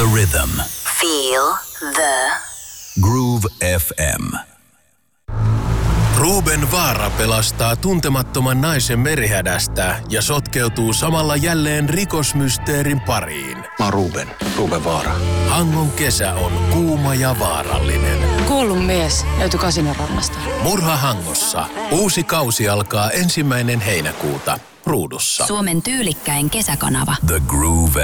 rhythm. Feel the Groove FM. Ruben Vaara pelastaa tuntemattoman naisen merihädästä ja sotkeutuu samalla jälleen rikosmysteerin pariin. Mä oon Ruben Vaara. Hangon kesä on kuuma ja vaarallinen. Kuollut mies löytyi Kasinorannasta. Murha Hangossa. Uusi kausi alkaa 1. heinäkuuta Ruudussa. Suomen tyylikkäin kesäkanava. The Groove